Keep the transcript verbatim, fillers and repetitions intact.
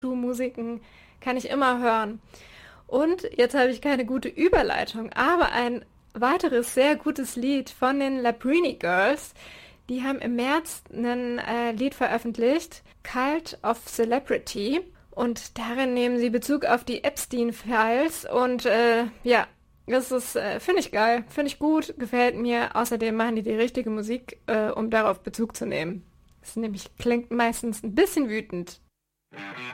Musiken kann ich immer hören. Und jetzt habe ich keine gute Überleitung, aber ein weiteres sehr gutes Lied von den Labrini Girls. Die haben im März ein äh, Lied veröffentlicht, Cult of Celebrity. Und darin nehmen sie Bezug auf die Epstein-Files. Und äh, ja, das ist, äh, finde ich geil, finde ich gut, gefällt mir. Außerdem machen die die richtige Musik, äh, um darauf Bezug zu nehmen. Das nämlich klingt meistens ein bisschen wütend.